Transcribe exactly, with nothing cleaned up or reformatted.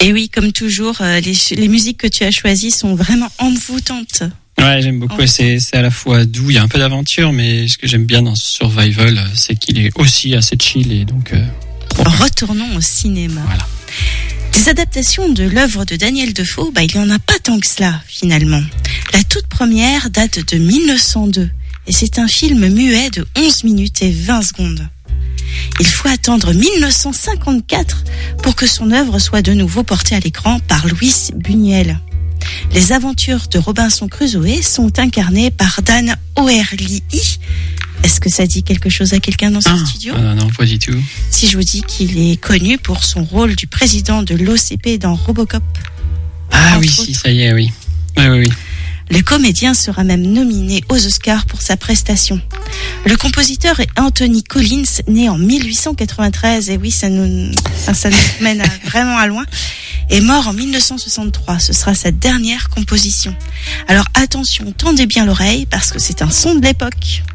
Et oui, comme toujours, euh, les, les musiques que tu as choisies sont vraiment envoûtantes. Ouais, j'aime beaucoup. Oh. C'est, c'est à la fois doux, il y a un peu d'aventure, mais ce que j'aime bien dans Survival, c'est qu'il est aussi assez chill et donc. Euh, Retournons au cinéma. Voilà. Des adaptations de l'œuvre de Daniel Defoe, bah, il n'y en a pas tant que cela, finalement. La toute première date de dix-neuf cent deux, et c'est un film muet de onze minutes et vingt secondes. Il faut attendre dix-neuf cent cinquante-quatre pour que son œuvre soit de nouveau portée à l'écran par Luis Buñuel. Les aventures de Robinson Crusoe sont incarnées par Dan O'Herlihy. Est-ce que ça dit quelque chose à quelqu'un dans ce ah, studio ? Non, non, pas du tout. Si je vous dis qu'il est connu pour son rôle du président de l'O C P dans Robocop. Ah oui, si, ça y est, oui. Oui, oui, oui. Le comédien sera même nominé aux Oscars pour sa prestation. Le compositeur est Anthony Collins, né en dix-huit cent quatre-vingt-treize, et oui, ça nous, ça nous mène à, vraiment à loin, est mort en dix-neuf cent soixante-trois. Ce sera sa dernière composition. Alors attention, tendez bien l'oreille, parce que c'est un son de l'époque.